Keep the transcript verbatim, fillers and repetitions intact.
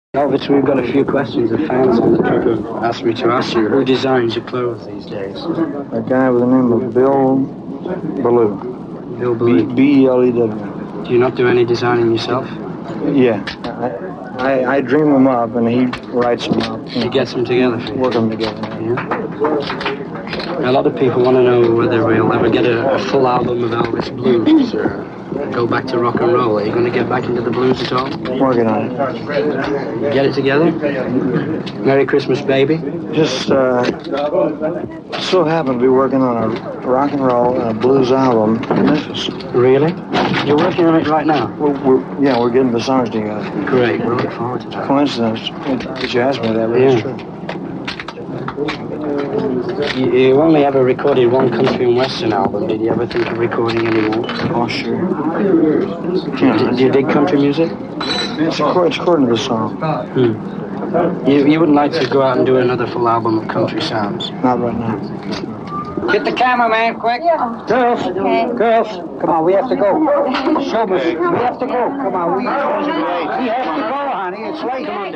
Elvis, we've got a few questions. The fans on the trip have asked me to ask you, who designs your clothes these days? A guy with the name of Bill Ballou. Bill Ballou. B E L E W. Do you not do any designing yourself? Yeah. I, I, I dream them up, and he writes them up. He gets them together for you? Work them together. Yeah. A lot of people want to know whether we'll ever get a, a full album of Elvis blues or go back to rock and roll. Are you going to get back into the blues at all? Working on it. Get it together? Merry Christmas, baby. Just uh, so happen to be working on a rock and roll and a blues album in Memphis. Really? You're working on it right now? We're, we're, yeah, we're getting the songs together. Great. We'll look forward to that. Coincidence that you asked me that, but yeah. it's true. You, you only ever recorded one country and western album. Did you ever think of recording any more? Oh, sure. Yeah. Do you dig country music? It's, according, it's according to the song. Hmm. You, you wouldn't like to go out and do another full album of country sounds? Not right now. Get the camera, man, quick. Yeah. Girls, Okay. girls, come on, we have to go. Show us. We have to go. Come on, we, we have to go, honey. It's late.